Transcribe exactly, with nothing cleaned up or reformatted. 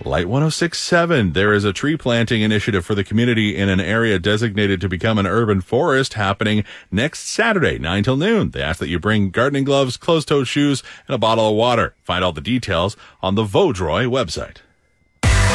Light one oh six point seven. There is a tree planting initiative for the community in an area designated to become an urban forest happening next Saturday, nine till noon. They ask that you bring gardening gloves, closed-toed shoes, and a bottle of water. Find all the details on the Vaudreuil website.